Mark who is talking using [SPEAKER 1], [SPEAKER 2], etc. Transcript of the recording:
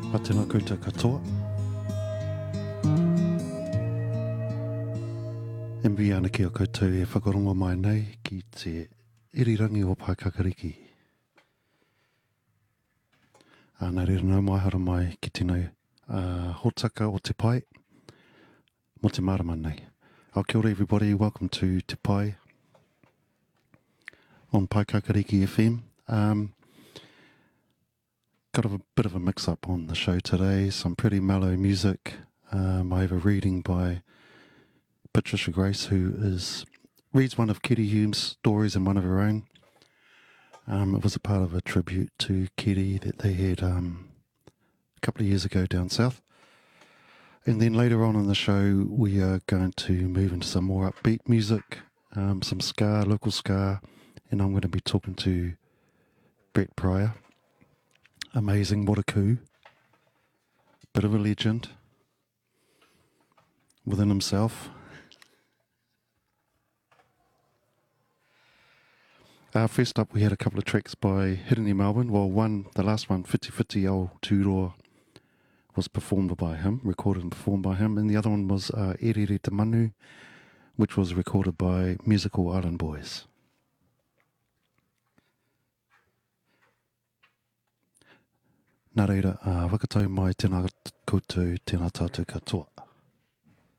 [SPEAKER 1] A tēnā koutou katoa. E mbi ana ki o koutou e whakarongo mai nei ki te irirangi o Paekakariki. Nā reira nau mai hara mai ki tēnei hotaka o Te Pai, mo te marama nei. Kia ora everybody, welcome to Te Pai on Paekakariki FM. Got a bit of a mix-up on the show today, some pretty mellow music. I have a reading by Patricia Grace, who reads one of Kitty Hume's stories and one of her own. It was a part of a tribute to Kitty that they had a couple of years ago down south. And then later on in the show, we are going to move into some more upbeat music, some ska, local ska, and I'm going to be talking to Brett Pryor. Amazing, what a coup. Bit of a legend within himself. First up, we had a couple of tracks by Hirini Melbourne. Well, the last one, Whiti Whiti Au Tūroa, was performed by him, recorded and performed by him. And the other one was Erere Te Manu, which was recorded by Musical Island Boys. Nā reira, wakatau mai tēnā koutou, tēnā tātou katoa.